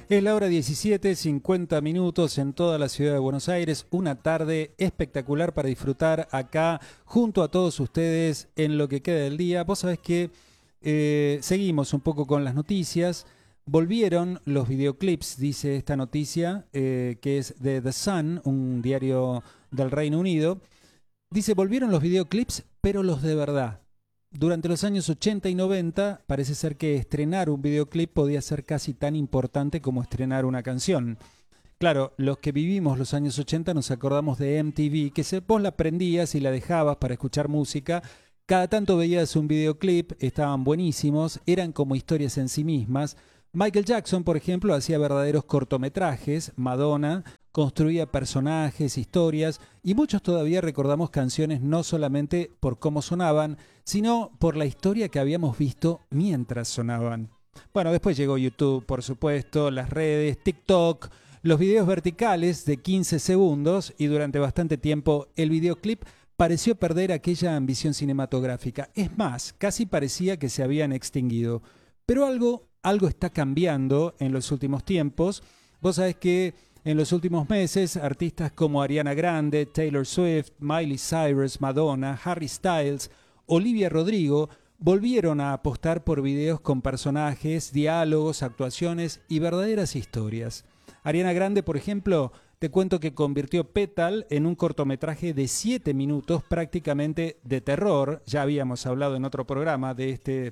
Es la hora 17, 50 minutos en toda la ciudad de Buenos Aires. Una tarde espectacular para disfrutar acá junto a todos ustedes en lo que queda del día. Vos sabés que seguimos un poco con las noticias. Volvieron los videoclips, dice esta noticia, que es de The Sun, un diario del Reino Unido. Dice, volvieron los videoclips, pero los de verdad. Durante los años 80 y 90 parece ser que estrenar un videoclip podía ser casi tan importante como estrenar una canción. Claro, los que vivimos los años 80 nos acordamos de MTV, que vos la prendías y la dejabas para escuchar música. Cada tanto veías un videoclip, estaban buenísimos, eran como historias en sí mismas. Michael Jackson, por ejemplo, hacía verdaderos cortometrajes. Madonna construía personajes, historias, y muchos todavía recordamos canciones no solamente por cómo sonaban, sino por la historia que habíamos visto mientras sonaban. Bueno, después llegó YouTube, por supuesto, las redes, TikTok, los videos verticales de 15 segundos, y durante bastante tiempo el videoclip pareció perder aquella ambición cinematográfica. Es más, casi parecía que se habían extinguido. Pero algo está cambiando en los últimos tiempos. Vos sabés que en los últimos meses, artistas como Ariana Grande, Taylor Swift, Miley Cyrus, Madonna, Harry Styles, Olivia Rodrigo volvieron a apostar por videos con personajes, diálogos, actuaciones y verdaderas historias. Ariana Grande, por ejemplo, te cuento que convirtió Petal en un cortometraje de 7 minutos prácticamente de terror. Ya habíamos hablado en otro programa de este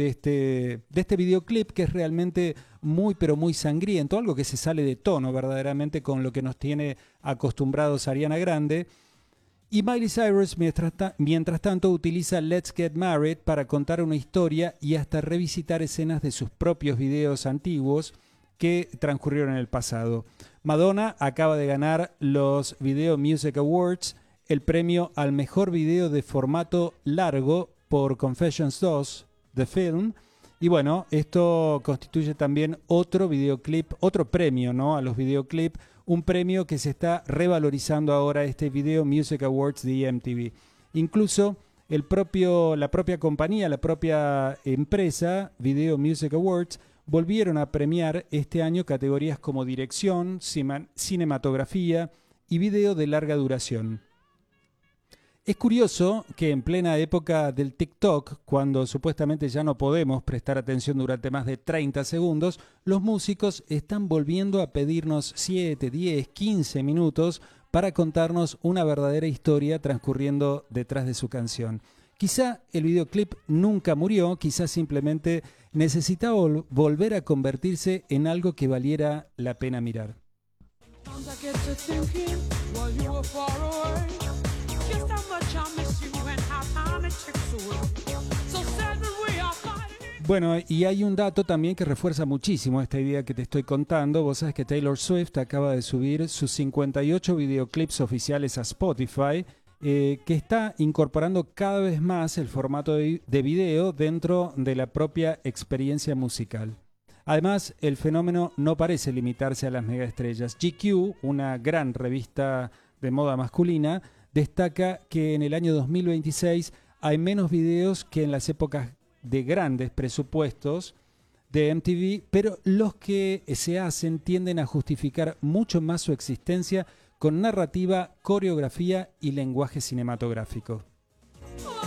videoclip, que es realmente muy pero muy sangriento, algo que se sale de tono verdaderamente con lo que nos tiene acostumbrados Ariana Grande. Y Miley Cyrus mientras tanto utiliza Let's Get Married para contar una historia y hasta revisitar escenas de sus propios videos antiguos que transcurrieron en el pasado. Madonna acaba de ganar los Video Music Awards, el premio al mejor video de formato largo por Confessions 2, The Film. Y bueno, esto constituye también otro videoclip, otro premio, ¿no?, a los videoclips, un premio que se está revalorizando ahora, este Video Music Awards de MTV. Incluso la propia compañía, la propia empresa, Video Music Awards, volvieron a premiar este año categorías como dirección, cinematografía y video de larga duración. Es curioso que en plena época del TikTok, cuando supuestamente ya no podemos prestar atención durante más de 30 segundos, los músicos están volviendo a pedirnos 7, 10, 15 minutos para contarnos una verdadera historia transcurriendo detrás de su canción. Quizá el videoclip nunca murió, quizá simplemente necesitaba volver a convertirse en algo que valiera la pena mirar. Bueno, y hay un dato también que refuerza muchísimo esta idea que te estoy contando. Vos sabés que Taylor Swift acaba de subir sus 58 videoclips oficiales a Spotify, que está incorporando cada vez más el formato de video dentro de la propia experiencia musical. Además, el fenómeno no parece limitarse a las megaestrellas. GQ, una gran revista de moda masculina, destaca que en el año 2026 hay menos videos que en las épocas de grandes presupuestos de MTV, pero los que se hacen tienden a justificar mucho más su existencia con narrativa, coreografía y lenguaje cinematográfico.